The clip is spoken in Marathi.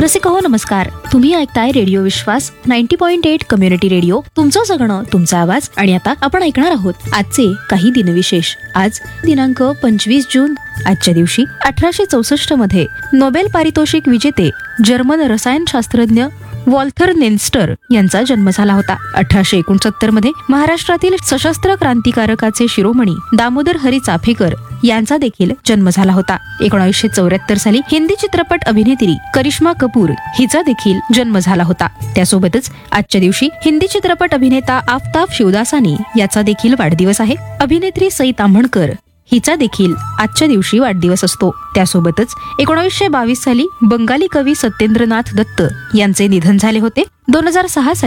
रसिको नमस्कार. तुम्ही ऐकताय रेडिओ विश्वास 90.8 कम्युनिटी रेडिओ. तुमचं जगणं, तुमचा आवाज. आणि आता आपण ऐकणार आहोत आजचे काही दिनविशेष. आज दिनांक 25 जून. आजच्या दिवशी 1864 मध्ये नोबेल पारितोषिक विजेते जर्मन रसायनशास्त्रज्ञ वॉल्थर नेल्स्टर यांचा जन्म झाला होता. 1869 मध्ये महाराष्ट्रातील सशस्त्र क्रांतिकारकाचे शिरोमणी दामोदर हरी चाफेकर यांचा देखील जन्म झाला होता. 1974 साली हिंदी चित्रपट अभिनेत्री करिश्मा कपूर हिचा देखील जन्म झाला होता. त्यासोबतच आजच्या दिवशी हिंदी चित्रपट अभिनेता आफताब शिवदासानी याचा देखील वाढदिवस आहे. अभिनेत्री सई ताम्हणकर हिचा देखील आजच्या दिवशी वाढदिवस असतो. त्यासोबतच 1922 साली बंगाली कवी सत्येंद्रनाथ दत्त यांचे निधन झाले होते. 2006 साली